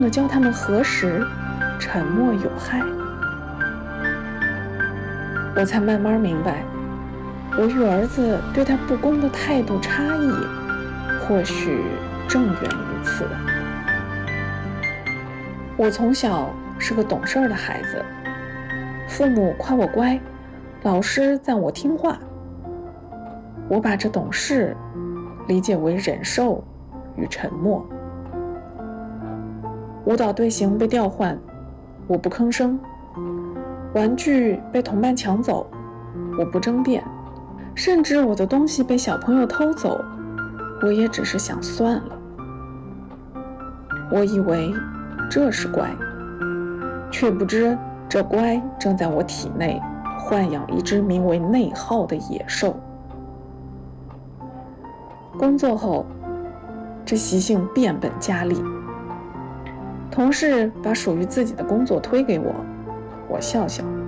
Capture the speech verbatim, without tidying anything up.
了教他们何时沉默有害。我才慢慢明白，我与儿子对他不公的态度差异，或许正源于此。我从小是个懂事的孩子，父母夸我乖，老师赞我听话。我把这懂事理解为忍受与沉默。舞蹈队形被调换，我不吭声；玩具被同伴抢走，我不争辩；甚至我的东西被小朋友偷走，我也只是想算了。我以为这是乖，却不知这乖正在我体内豢养一只名为内耗的野兽。工作后，这习性变本加厉。同事把属于自己的工作推给我，我笑笑，